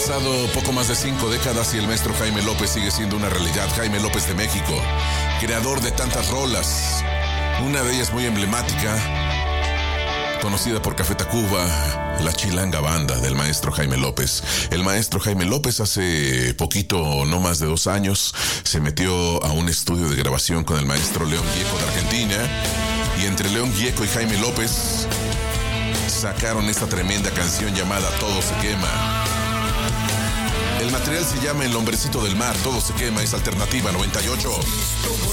pasado poco más de 5 décadas y el maestro Jaime López sigue siendo una realidad. Jaime López de México, creador de tantas rolas, una de ellas muy emblemática, conocida por Café Tacuba, la Chilanga Banda del maestro Jaime López. El maestro Jaime López hace poquito, no más de 2 años, se metió a un estudio de grabación con el maestro León Gieco de Argentina, y entre León Gieco y Jaime López sacaron esta tremenda canción llamada Todo se quema. El material se llama El hombrecito del mar. Todo se quema, es Alternativa 98.